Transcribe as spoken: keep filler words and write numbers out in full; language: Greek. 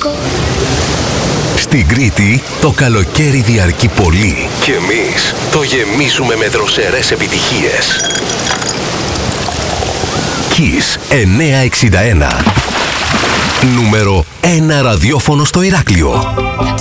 Νίκο. Στην Κρήτη το καλοκαίρι διαρκεί πολύ και εμείς το γεμίζουμε με δροσερές επιτυχίες. Kiss εννιακόσια εξήντα ένα. Νούμερο ένα ραδιόφωνο στο Ηράκλειο.